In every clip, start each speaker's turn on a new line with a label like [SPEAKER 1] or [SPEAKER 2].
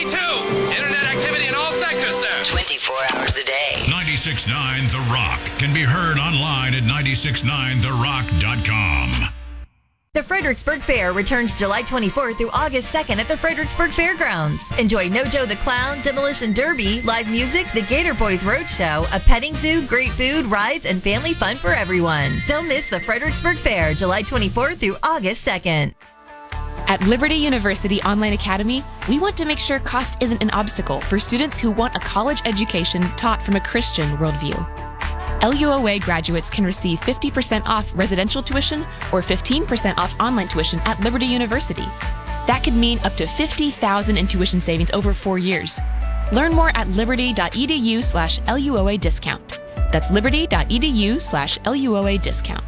[SPEAKER 1] Me too. Internet activity in all sectors, sir.
[SPEAKER 2] 24 hours a day.
[SPEAKER 3] 96.9 The Rock can be heard online at 969therock.com.
[SPEAKER 4] The Fredericksburg Fair returns July 24th through August 2nd at the Fredericksburg Fairgrounds. Enjoy Nojo the Clown, Demolition Derby, live music, the Gator Boys Roadshow, a petting zoo, great food, rides, and family fun for everyone. Don't miss the Fredericksburg Fair, July 24th through August 2nd.
[SPEAKER 5] At Liberty University Online Academy, we want to make sure cost isn't an obstacle for students who want a college education taught from a Christian worldview. LUOA graduates can receive 50% off residential tuition or 15% off online tuition at Liberty University. That could mean up to $50,000 in tuition savings over 4 years. Learn more at liberty.edu/LUOA discount. That's liberty.edu/LUOA discount.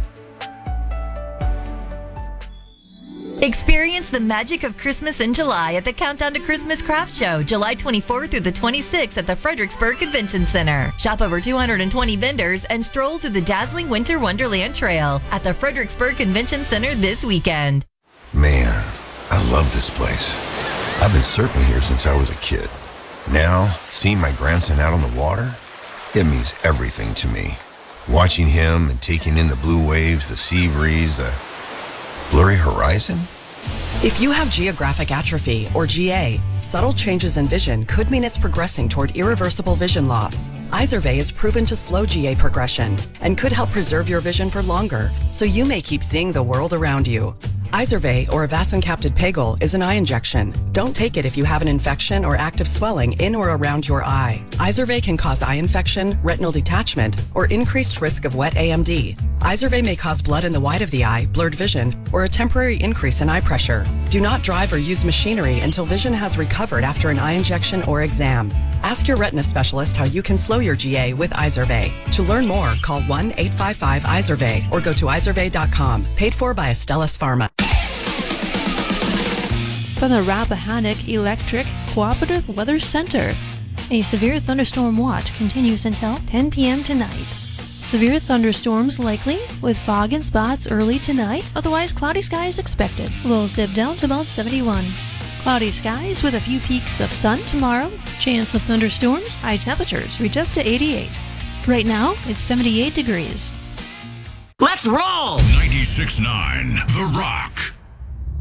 [SPEAKER 4] Experience the magic of Christmas in July at the Countdown to Christmas Craft Show, July 24th through the 26th at the Fredericksburg Convention Center. Shop over 220 vendors and stroll through the dazzling Winter Wonderland Trail at the Fredericksburg Convention Center this weekend.
[SPEAKER 6] Man, I love this place. I've been surfing here since I was a kid. Now, seeing my grandson out on the water, it means everything to me. Watching him and taking in the blue waves, the sea breeze, the blurry horizon?
[SPEAKER 7] If you have geographic atrophy, or GA, subtle changes in vision could mean it's progressing toward irreversible vision loss. Izervay is proven to slow GA progression and could help preserve your vision for longer, so you may keep seeing the world around you. Izervay, or avacincaptad pegol, is an eye injection. Don't take it if you have an infection or active swelling in or around your eye. Izervay can cause eye infection, retinal detachment, or increased risk of wet AMD. Izervay may cause blood in the white of the eye, blurred vision, or a temporary increase in eye pressure. Do not drive or use machinery until vision has recovered after an eye injection or exam. Ask your retina specialist how you can slow your GA with Izervay. To learn more, call 1-855-IZERVAY or go to izervay.com. Paid for by Astellas Pharma.
[SPEAKER 8] From the Rappahannock Electric Cooperative Weather Center, a severe thunderstorm watch continues until 10 p.m. tonight. Severe thunderstorms likely, with fog and spots early tonight, otherwise cloudy skies expected. Lows dip down to about 71. Cloudy skies with a few peaks of sun tomorrow. Chance of thunderstorms, high temperatures reach up to 88. Right now, it's 78 degrees.
[SPEAKER 2] Let's roll!
[SPEAKER 3] 96.9 The Rock.